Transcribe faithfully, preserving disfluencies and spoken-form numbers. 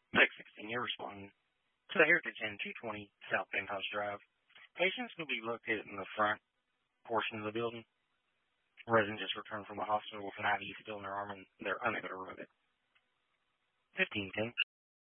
six sixteen, you're responding to the Heritage Inn, two twenty South Penthouse Drive. Patients will be located in the front portion of the building. Resident just returned from the hospital with an I V still in their arm, and they're unable to remove it. fifteen ten.